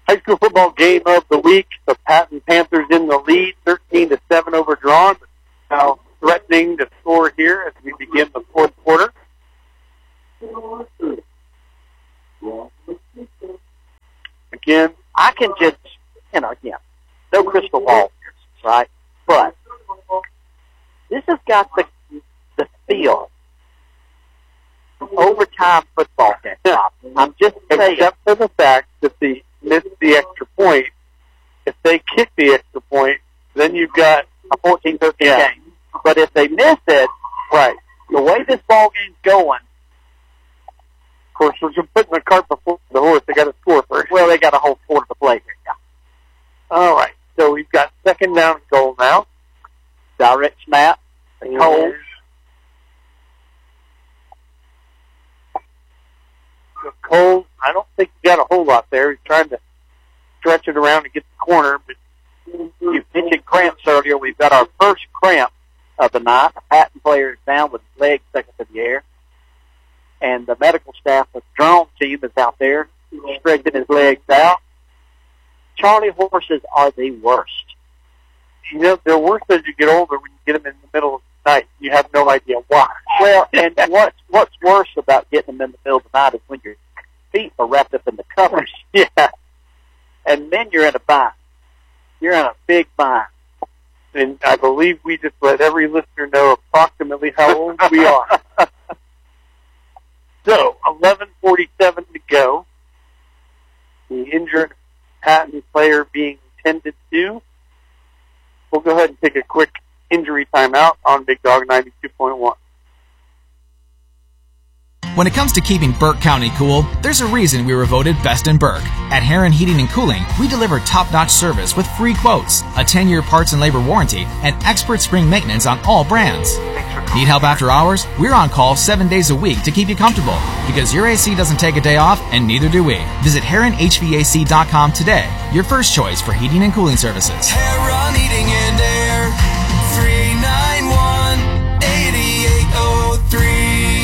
High school football game of the week. The Patton Panthers in the lead, 13-7 over Drawn. But now threatening to score here as we begin the fourth quarter. Again, I can just, no crystal ball, right? But this has got the feel of overtime football game. I'm just saying. Except for the fact that they missed the extra point. If they kick the extra point, then you've got a 14-13 game. But if they miss it, right, the way this ball game's going, of course, we're putting the cart before the horse. They got to score first. Well, they got a whole quarter to play here. Yeah. All right, so we've got second down and goal now. Direct snap. Cole. Cole, I don't think he got a whole lot there. He's trying to stretch it around to get the corner. But you mentioned cramps earlier. We've got our first cramp of the night. A Patton player is down with his legs stuck into the air. And the medical staff of the Drone team is out there stretching his legs out. Charlie horses are the worst. You know, they're worse as you get older when you get them in the middle of the night. You have no idea why. Well, and what's worse about getting them in the middle of the night is when your feet are wrapped up in the covers. Yeah. And then you're in a bind. You're in a big bind. And I believe we just let every listener know approximately how old we are. So, 11:47 to go. The injured Patton player being tended to. We'll go ahead and take a quick injury timeout on Big Dog 92.1. When it comes to keeping Burke County cool, there's a reason we were voted best in Burke. At Heron Heating and Cooling, we deliver top-notch service with free quotes, a 10-year parts and labor warranty, and expert spring maintenance on all brands. Need help after hours? We're on call 7 days a week to keep you comfortable, because your AC doesn't take a day off, and neither do we. Visit HeronHVAC.com today, your first choice for heating and cooling services. Heron Heating and Air, 391-8803.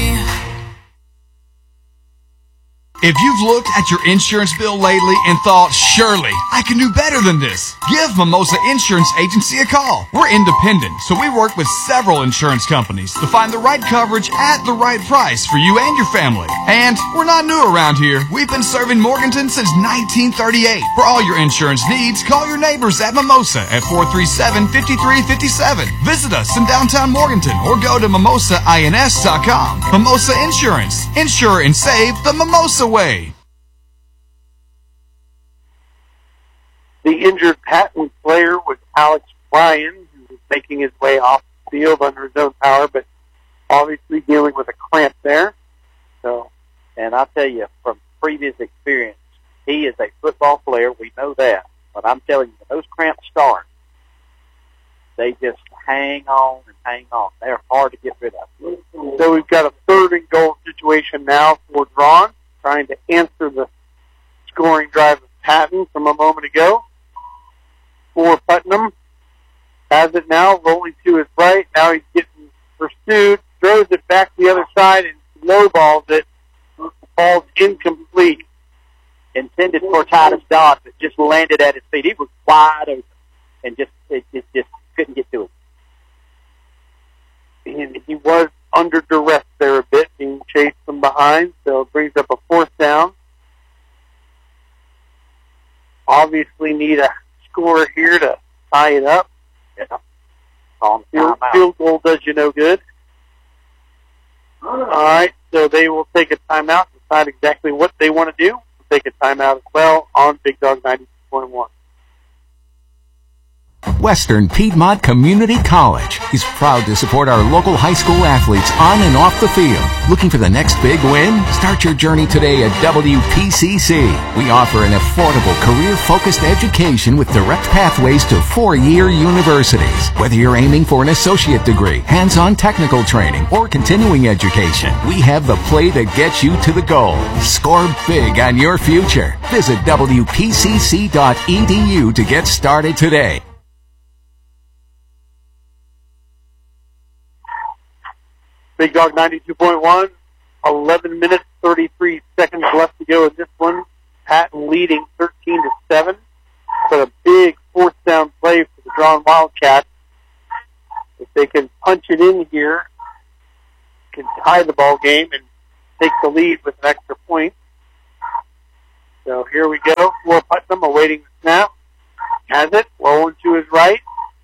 If you've looked at your insurance bill lately and thought, surely, I can do better than this, give Mimosa Insurance Agency a call. We're independent, so we work with several insurance companies to find the right coverage at the right price for you and your family. And we're not new around here. We've been serving Morganton since 1938. For all your insurance needs, call your neighbors at Mimosa at 437-5357. Visit us in downtown Morganton or go to mimosains.com. Mimosa Insurance. Insure and save the Mimosa way. The injured Patton player was Alex Bryan, who was making his way off the field under his own power, but obviously dealing with a cramp there. So, and I'll tell you from previous experience, he is a football player. We know that. But I'm telling you, when those cramps start, they just hang on and hang on. They're hard to get rid of. So we've got a third and goal situation now for Drawn, trying to answer the scoring drive of Patton from a moment ago. For Putnam, has it now, rolling to his right. Now he's getting pursued, throws it back the other side, and lowballs it. Ball's incomplete. Intended for Titus Dodd, but just landed at his feet. He was wide open, and just couldn't get to him. And he was under duress there a bit, being chased from behind, so it brings up a fourth down. Obviously need a score here to tie it up. Yeah. Field goal does you no good. All right, so they will take a timeout, decide exactly what they want to do. We'll take a timeout as well on Big Dog 92.1. Western Piedmont Community College is proud to support our local high school athletes on and off the field. Looking for the next big win? Start your journey today at WPCC. We offer an affordable, career-focused education with direct pathways to four-year universities. Whether you're aiming for an associate degree, hands-on technical training, or continuing education, we have the play that gets you to the goal. Score big on your future. Visit WPCC.edu to get started today. Big Dog 92.1, 11 minutes, 33 seconds left to go in this one. Patton leading 13-7. But a big fourth down play for the Drawn Wildcats. If they can punch it in here, can tie the ball game and take the lead with an extra point. So here we go. Floor Putnam awaiting the snap. Has it. Rolling to his right.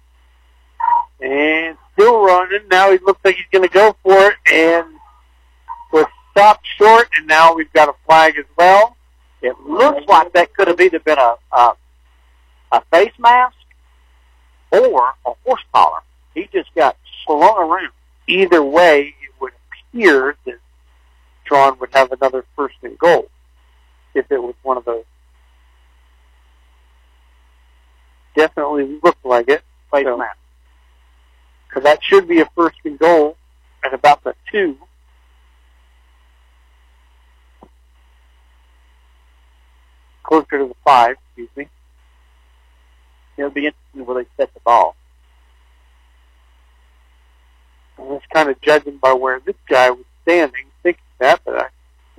And still running. Now he looks like he's going to go for it. And was stopped short. And now we've got a flag as well. It looks like that could have either been a face mask or a horse collar. He just got slung around. Either way, it would appear that Drawn would have another first and goal if it was one of those. Definitely looked like it. Face mask. Because that should be a first and goal at about the 2. Closer to the 5, excuse me. It'll be interesting where they set the ball. I was kind of judging by where this guy was standing, thinking that, but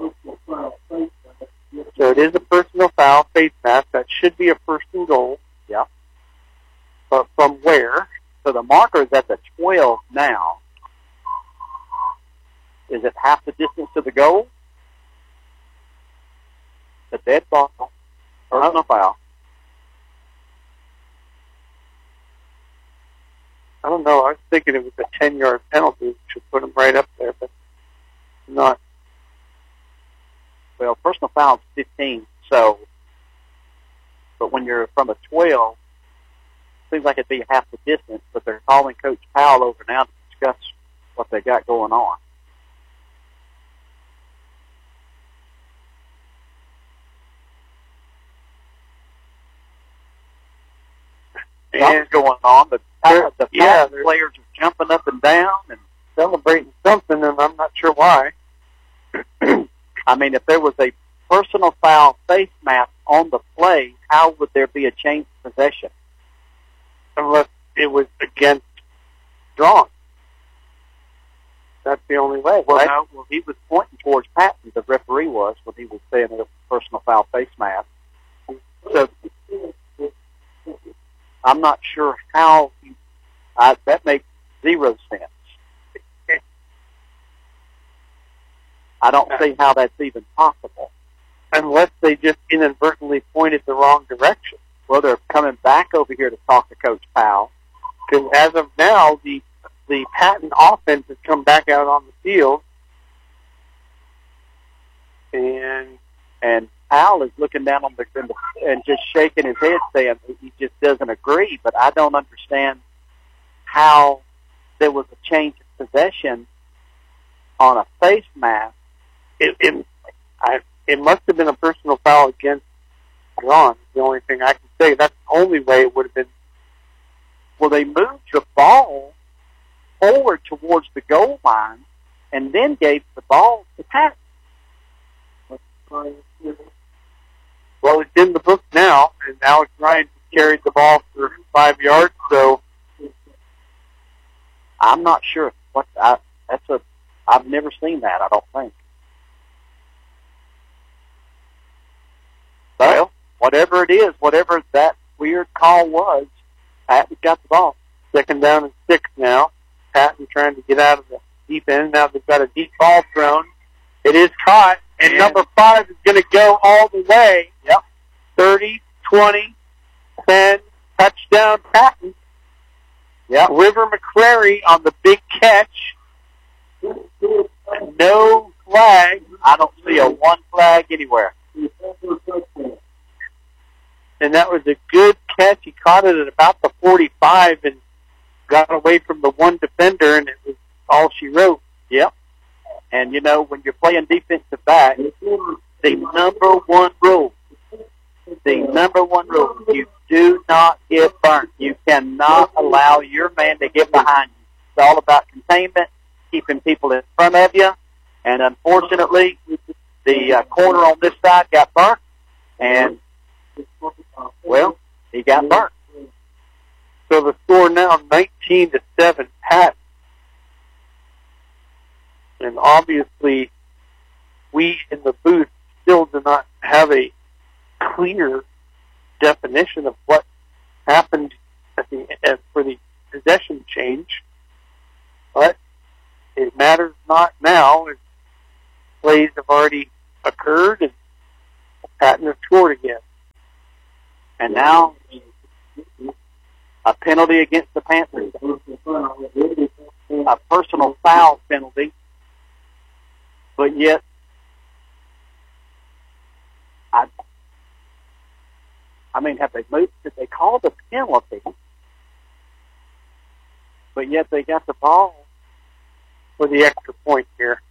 so it is a personal foul, face mask. That should be a first and goal. Yeah. But from where? So the marker is at the 12 now. Is it half the distance to the goal? The dead ball. Personal foul. I don't know. I was thinking it was a 10-yard penalty, which would put him right up there, but not. Well, personal foul is 15, so, but when you're from a 12, it seems like it'd be half the distance, but they're calling Coach Powell over now to discuss what they got going on. Something's going on, but the players are jumping up and down and celebrating something, and I'm not sure why. I mean, if there was a personal foul face mask on the play, how would there be a change of possession? Unless it was against Drawn. That's the only way. Well, right? no, well, he was pointing towards Patton, the referee was, when he was saying it was a personal foul face mask. So, I'm not sure how that makes zero sense. I don't see how that's even possible. Unless they just inadvertently pointed the wrong direction. Well, they're coming back over here to talk to Coach Powell. Because as of now, the Patton offense has come back out on the field. And Powell is looking down on the and just shaking his head, saying he just doesn't agree. But I don't understand how there was a change of possession on a face mask. It must have been a personal foul against Drawn. The only thing I can say. That's the only way it would have been. Well, they moved the ball forward towards the goal line and then gave the ball to Patton. Well, it's in the book now, and Alex Ryan carried the ball for 5 yards, so I'm not sure what I've never seen that, I don't think. But, well, whatever it is, whatever that weird call was, Patton got the ball. 2nd down and 6 now. Patton trying to get out of the deep end. Now they've got a deep ball thrown. It is caught, and number 5 is going to go all the way. Yep. 30, 20, 10, touchdown Patton. Yep. River McCrary on the big catch. No flag. I don't see a one flag anywhere. And that was a good catch. He caught it at about the 45 and got away from the one defender, and it was all she wrote. Yep. And, you know, when you're playing defensive back, the number one rule, you do not get burnt. You cannot allow your man to get behind you. It's all about containment, keeping people in front of you. And unfortunately, the corner on this side got burnt, and, well, he got burnt. So the score now 19-7, Pat. And obviously, we in the booth still do not have a clear definition of what happened for the possession change, but it matters not now, as plays have already occurred and Patton has scored again. And now a penalty against the Panthers. A personal foul penalty. But yet, have they moved? Did they call the penalty? But yet they got the ball for the extra point here.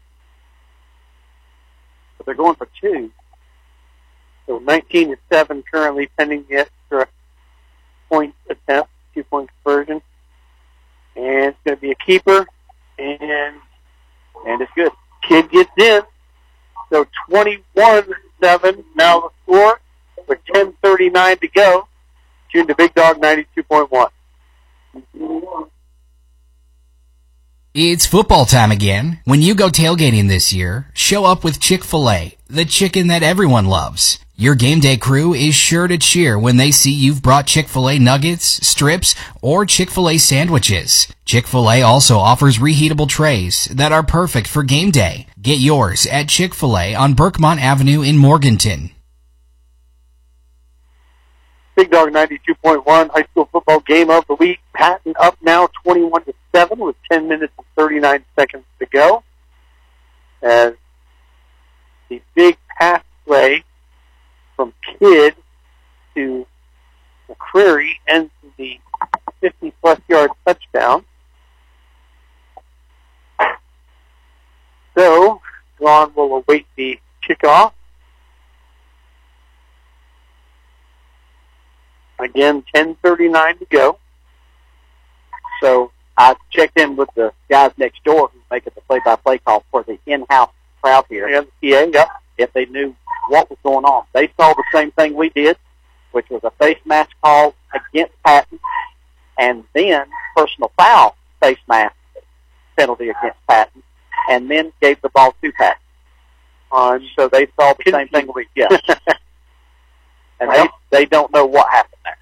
But they're going for two. So 19-7 currently pending the extra point attempt, 2-point conversion. And it's going to be a keeper. And it's good. Kid gets in. So 21-7 now the score with 10:39 to go. Tune to Big Dog 92.1. It's football time again. When you go tailgating this year, show up with Chick-fil-A, the chicken that everyone loves. Your game day crew is sure to cheer when they see you've brought Chick-fil-A nuggets, strips, or Chick-fil-A sandwiches. Chick-fil-A also offers reheatable trays that are perfect for game day. Get yours at Chick-fil-A on Berkmont Avenue in Morganton. Big Dog 92.1 high school football game of the week. Patton up now 21-7 with 10 minutes and 39 seconds to go. As the big pass play from Kidd to McCreary ends the 50-plus yard touchdown. So, Ron will await the kickoff. Again, 10:39 to go. So I checked in with the guys next door who make it the play-by-play call for the in-house crowd here. Yeah, the PA, yep. If they knew what was going on. They saw the same thing we did, which was a face mask call against Patton, and then personal foul face mask penalty against Patton, and then gave the ball to Patton. So they saw the same thing we did. And they don't know what happened there.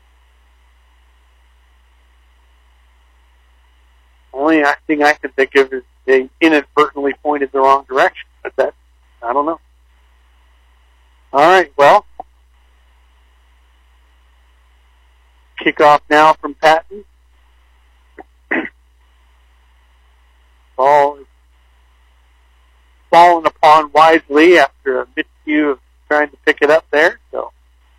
Only thing I can think of is they inadvertently pointed the wrong direction. But that, I don't know. All right, well, kickoff now from Patton. Ball is fallen upon wisely after a miscue of trying to pick it up there. So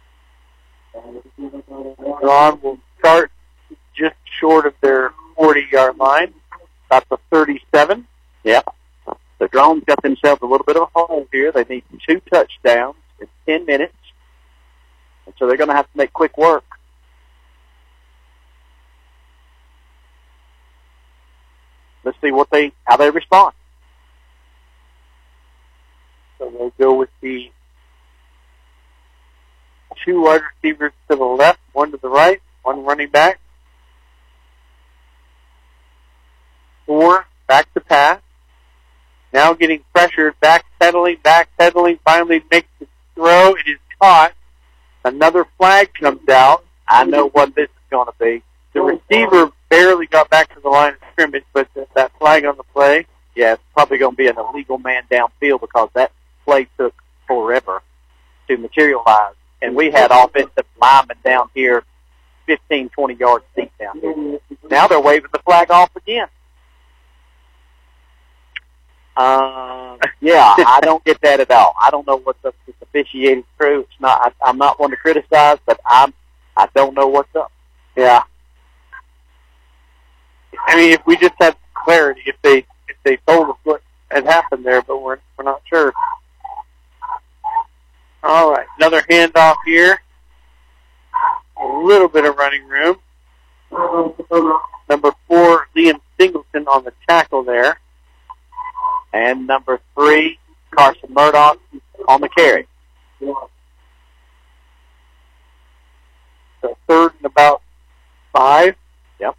Ron will start just short of their 40-yard line, about the 37. Yeah. The Drones got themselves a little bit of a hole here. They need 2 touchdowns in 10 minutes. And so they're going to have to make quick work. Let's see how they respond. So they'll go with the 2 wide receivers to the left, 1 to the right, 1 running back. 4, back to pass. Now getting pressured, backpedaling, finally makes the throw. It is caught. Another flag comes out. I know what this is going to be. The receiver barely got back to the line of scrimmage, but that flag on the play. Yeah, it's probably going to be an illegal man downfield because that play took forever to materialize. And we had offensive linemen down here 15, 20 yards deep down here. Now they're waving the flag off again. Yeah, I don't get that at all. I don't know what's up with the officiating crew. It's not. I'm not one to criticize, but I don't know what's up. Yeah. I mean, if we just had clarity, if they told us what had happened there, but we're not sure. All right, another handoff here. A little bit of running room. Number 4, Liam Singleton on the tackle there. And number 3, Carson Murdoch on the carry. So 3rd and about 5. Yep.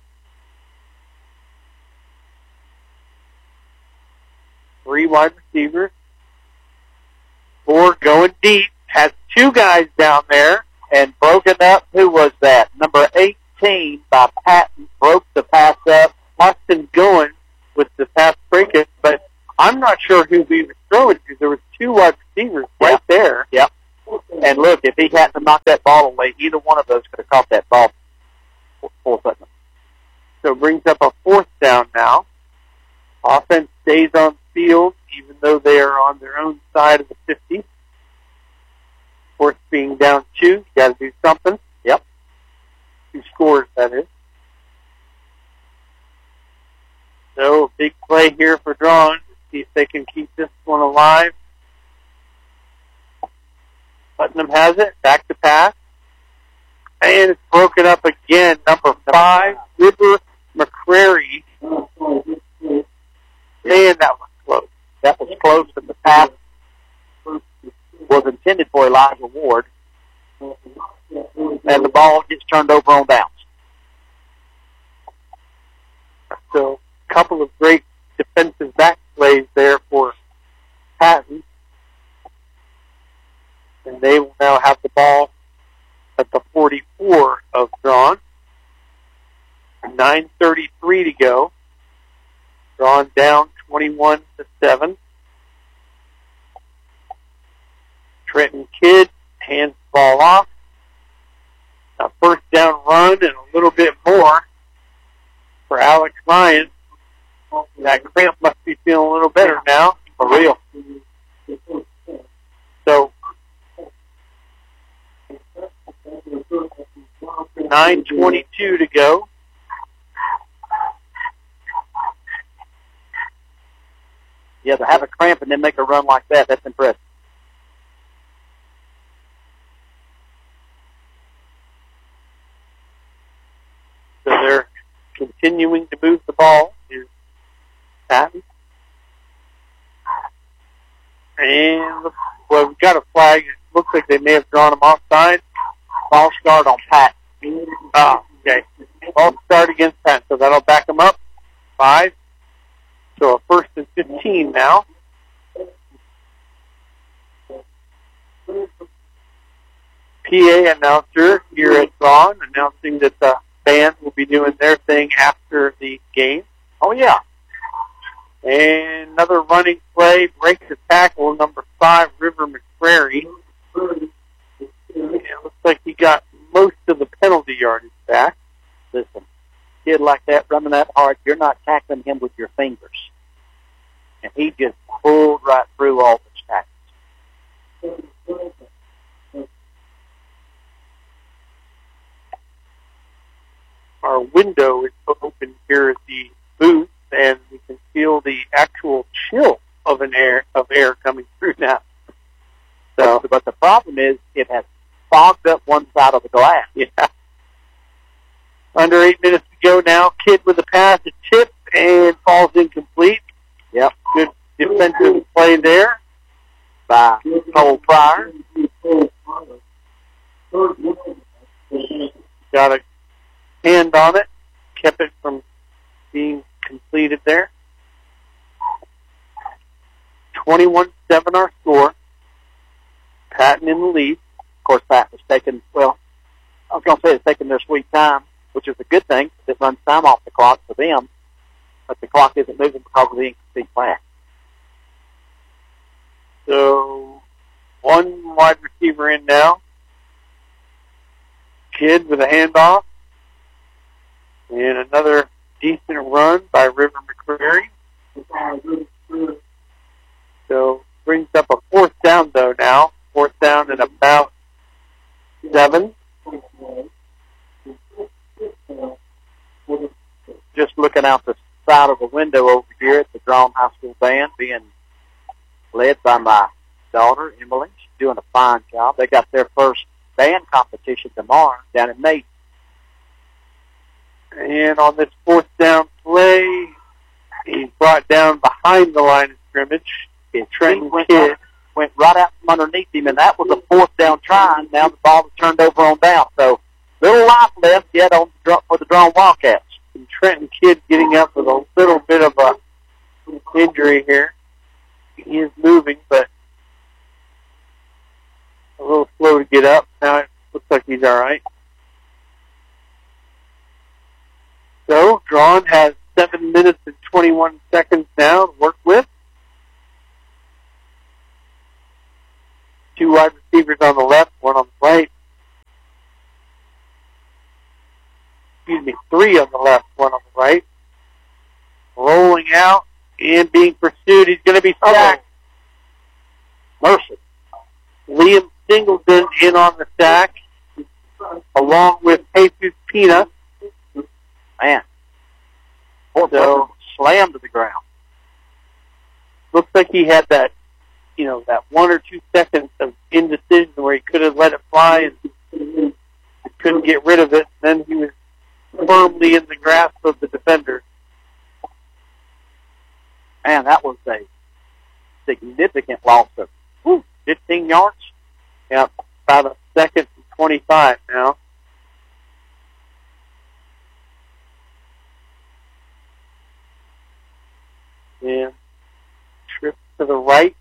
3 wide receivers. 4 going deep. Has two guys down there. And broken up, who was that? Number 18 by Patton broke the pass up. Austin going with the pass breakup, but I'm not sure who he was throwing because there was two wide receivers right there. Yep. And look, if he hadn't knocked that ball away, either one of those could have caught that ball for Putnam. So it brings up a fourth down now. Offense stays on field, even though they are on their own side of the 50. Fourth being down 2, you got to do something. Yep. 2 scores, that is. So, big play here for Drawn. See if they can keep this one alive. Putnam has it. Back to pass. And it's broken up again. Number 5, River McCrary. Man, that was close. That was close, and the pass was intended for Elijah Ward. And the ball gets turned over on downs. So, a couple of great defensive back plays there for Patton. And they will now have the ball at the 44 of Drawn. 9:33 to go. Drawn down 21-7. Trenton Kidd hands the ball off. A first down run and a little bit more for Alex Ryan. That cramp must be feeling a little better now, for real. So, 9:22 to go. Yeah, to have a cramp and then make a run like that, that's impressive. So they're continuing to move the ball. Here's Patton. And, well, we've got a flag. It looks like they may have drawn him offside. Ball start on Pat. Okay. Ball start against Patton, so that'll back him up. 5. So a first and 15 now. PA announcer here at Drawn announcing that the band will be doing their thing after the game. Oh, yeah. And another running play, breaks the tackle, number 5, River McCrary. It looks like he got most of the penalty yardage back. Listen, kid like that, running that hard, you're not tackling him with your fingers. And he just pulled right through all the tackles. Our window is open here at the booth, and we can feel the actual chill of air coming through now. So, but the problem is it has fogged up one side of the glass. Yeah. Under 8 minutes to go now. Kidd with a pass, a tip, and falls incomplete. Yep. Good defensive play there by Cole Pryor. Got a hand on it. Kept it from being completed there. 21-7 our score. Patton in the lead. Of course, Patton was taking, well, I was going to say it's taking their sweet time, which is a good thing. It runs time off the clock for them, but the clock isn't moving because of the incomplete pass. So, one wide receiver in now. Kidd with a handoff. And another decent run by River McCrary. So, brings up a fourth down, though, now. Fourth down and about 7. Just looking out the side of the window over here at the Drawn High School band being led by my daughter, Emily. She's doing a fine job. They got their first band competition tomorrow down in Nate. And on this fourth down play, he's brought down behind the line of scrimmage. Trenton Kidd went right out from underneath him, and that was a fourth down try, and now the ball was turned over on down. So, little life left yet for the Drawn Wildcats. And Trenton Kidd getting up with a little bit of a injury here. He is moving, but a little slow to get up. Now it looks like he's all right. So, Drawn has 7 minutes and 21 seconds now to work with. 2 wide receivers on the left, 1 on the right. 3 on the left, 1 on the right. Rolling out and being pursued. He's going to be sacked. Mercy. Liam Singleton in on the sack, along with Jesus Pina. Man. So, slammed to the ground. Looks like he had that, that 1 or 2 seconds of indecision where he could have let it fly and couldn't get rid of it. Then he was firmly in the grasp of the defender. Man, that was a significant loss of 15 yards. Yeah, about a second and 25 now. And trip to the right.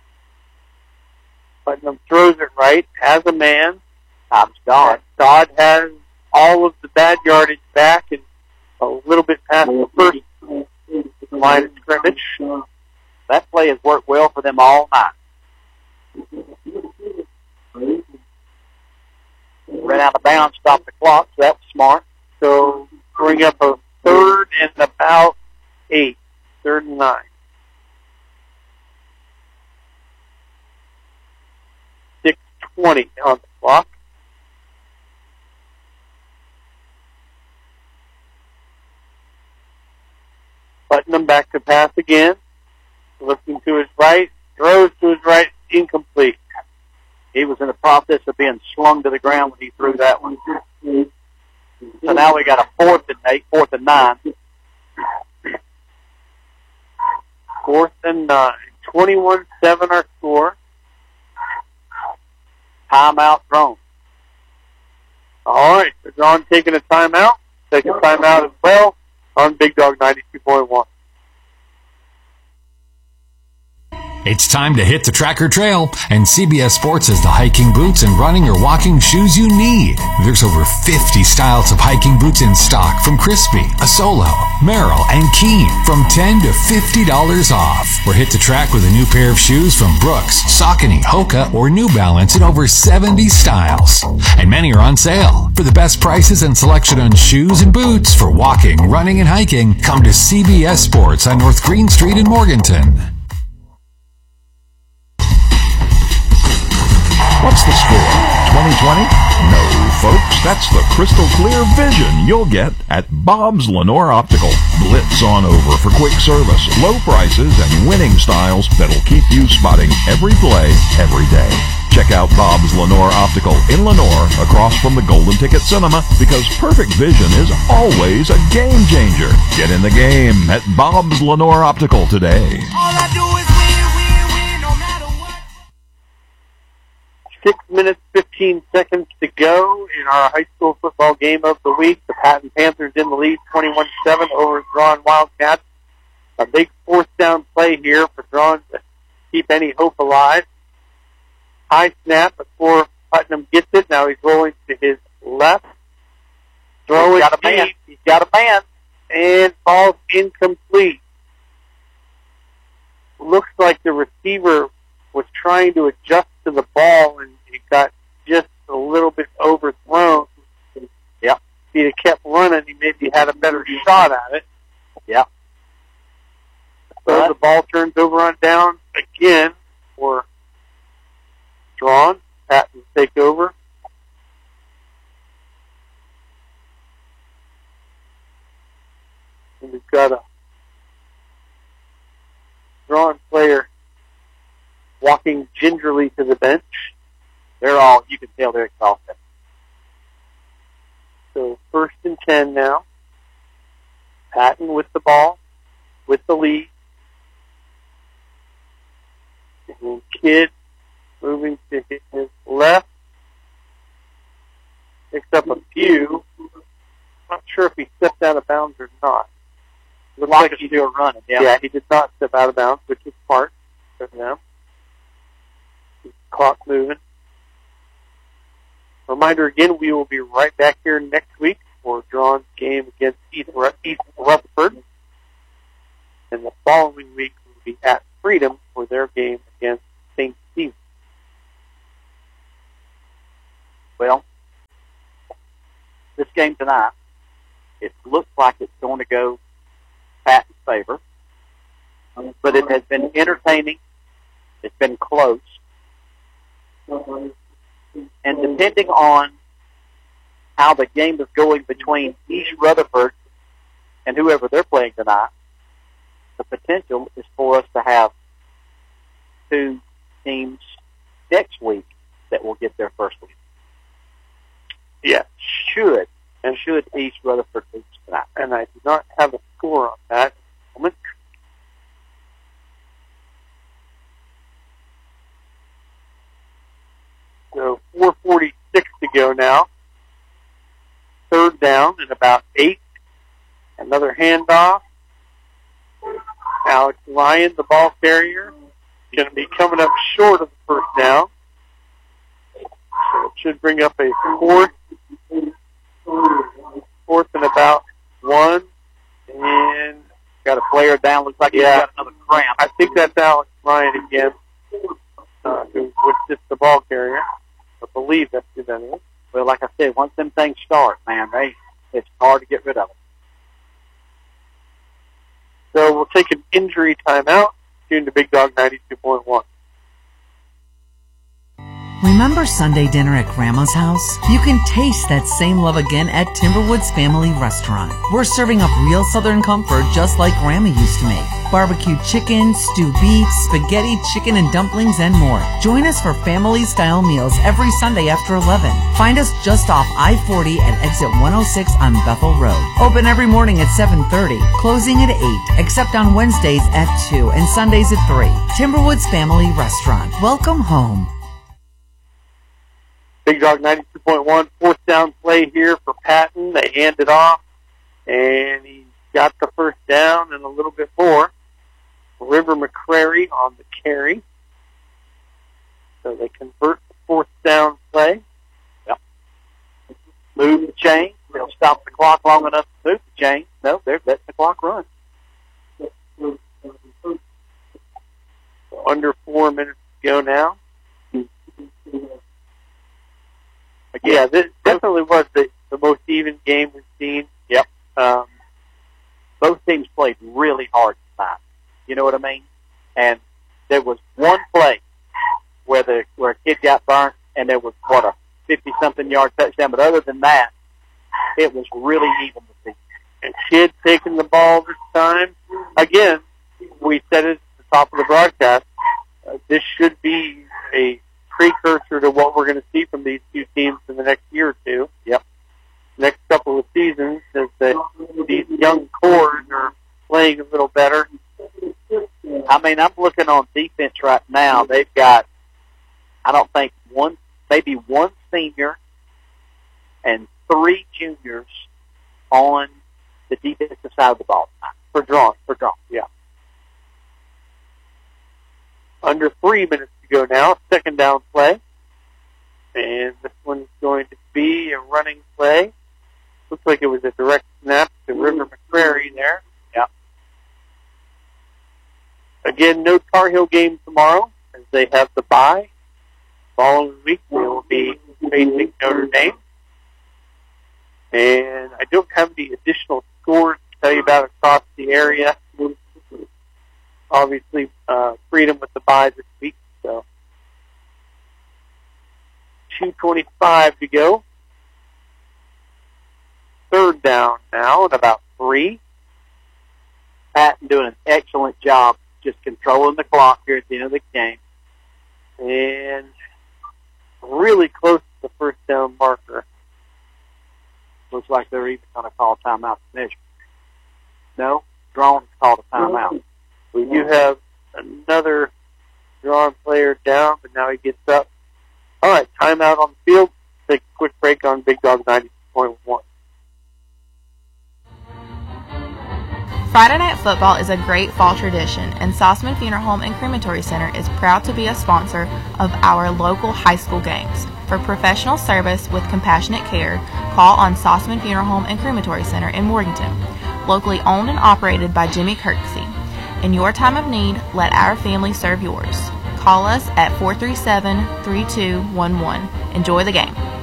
Putnam throws it right, has a man. Time's gone. Dodd has all of the bad yardage back and a little bit past the first line of scrimmage. That play has worked well for them all night. Ran out of bounds, stopped the clock, so that was smart. So bring up a 3rd and about 8. 3rd and 9. .20 on the clock. Putnam back to pass again. Looking to his right. Throws to his right. Incomplete. He was in the process of being slung to the ground when he threw that one. So now we got a 4th and 8, 4th and 9. 4th and 9. 21-7 our score. Timeout thrown. All right. So John taking a timeout. Taking a timeout as well on Big Dog 92.1. It's time to hit the track or trail, and CBS Sports has the hiking boots and running or walking shoes you need. There's over 50 styles of hiking boots in stock from Crispy, Asolo, Merrill, and Keen from $10 to $50 off. Or hit the track with a new pair of shoes from Brooks, Saucony, Hoka, or New Balance in over 70 styles. And many are on sale. For the best prices and selection on shoes and boots for walking, running, and hiking, come to CBS Sports on North Green Street in Morganton. What's the score? 2020? No, folks. That's the crystal clear vision you'll get at Bob's Lenore Optical. Blitz on over for quick service, low prices, and winning styles that'll keep you spotting every play, every day. Check out Bob's Lenore Optical in Lenore, across from the Golden Ticket Cinema, because perfect vision is always a game changer. Get in the game at Bob's Lenore Optical today. All I do is win, no matter what. 6 minutes, 15 seconds to go in our high school football game of the week. The Patton Panthers in the lead, 21-7 over Drawn Wildcats. A big 4th down play here for Drawn to keep any hope alive. High snap before Putnam gets it. Now he's rolling to his left. Throw it deep. He's got a man. And falls incomplete. Looks like the receiver was trying to adjust to the ball and it got just a little bit overthrown. Yep. If he'd have kept running, he maybe had a better shot at it. Yep. So the ball turns over on down again for Drawn. Patton take over. And we've got a Drawn player walking gingerly to the bench. You can tell they're exhausted. So 1st and 10 now. Patton with the ball, with the lead. And Kidd moving to his left. Picks up a few. Not sure if he stepped out of bounds or not. Looks like he's still running. Yeah, he did not step out of bounds, which is smart for them. Keep the clock moving. Reminder again, we will be right back here next week for Drawn's game against East Rutherford. And the following week, we'll be at Freedom for their game against St. Stephen. Well, this game tonight, it looks like it's going to go Patton's favor. But it has been entertaining. It's been close. And depending on how the game is going between East Rutherford and whoever they're playing tonight, the potential is for us to have two teams next week that will get their first win. Yes. Should East Rutherford lose tonight. And I do not have a score on that at the moment. So 4:46 to go now. Third down and about 8. Another handoff. Alex Lyon, the ball carrier, is going to be coming up short of the first down. So it should bring up a fourth and about 1. And got a player down. Looks like he's got another cramp. I think that's Alex Lyon again, who was just the ball carrier. I believe that's who that is. Well, like I said, once them things start, man, it's hard to get rid of them. So we'll take an injury timeout. Tune to Big Dog 92.1. Remember Sunday dinner at Grandma's house? You can taste that same love again at Timberwoods Family Restaurant. We're serving up real Southern comfort just like Grandma used to make. Barbecue chicken, stewed beef, spaghetti, chicken and dumplings, and more. Join us for family-style meals every Sunday after 11. Find us just off I-40 at exit 106 on Bethel Road. Open every morning at 7:30, closing at 8, except on Wednesdays at 2 and Sundays at 3. Timberwoods Family Restaurant. Welcome home. Big Dog 92.1, fourth down play here for Patton. They hand it off, and he got the first down and a little bit more. River McCrary on the carry. So they convert the fourth down play. Yep. Move the chain. They'll stop the clock long enough to move the chain. No, they're letting the clock run. So under 4 minutes to go now. Yeah, this definitely was the most even game we've seen. Yep. Both teams played really hard tonight. You know what I mean? And there was one play where a kid got burnt, and there was, a 50-something yard touchdown. But other than that, it was really even to see. And kid taking the ball this time. Again, we said it at the top of the broadcast, this should be a precursor to what we're going to see from these two teams in the next year or two. Yep. Next couple of seasons, as these young cores are playing a little better. I mean, I'm looking on defense right now. They've got, I don't think maybe one senior and 3 juniors on the defensive side of the ball for drawn. Yeah. Under 3 minutes to go now, second down play. And this one's going to be a running play. Looks like it was a direct snap to River McCrary there. Yeah. Again, no Tar Heel game tomorrow as they have the bye. Following week, they will be facing Notre Dame. And I don't have any additional scores to tell you about across the area. Obviously, Freedom with the bye this week, so 2:25 to go. Third down now at about 3. Patton doing an excellent job just controlling the clock here at the end of the game. And really close to the first down marker. Looks like they're even going to call timeout to measure. No, Drawn called a timeout. We do have another Drawn player down, but now he gets up. All right, timeout on the field. Take a quick break on Big Dog 90.1. Friday Night Football is a great fall tradition, and Sossman Funeral Home and Crematory Center is proud to be a sponsor of our local high school games. For professional service with compassionate care, call on Sossman Funeral Home and Crematory Center in Morganton. Locally owned and operated by Jimmy Kirksey. In your time of need, let our family serve yours. Call us at 437-3211. Enjoy the game.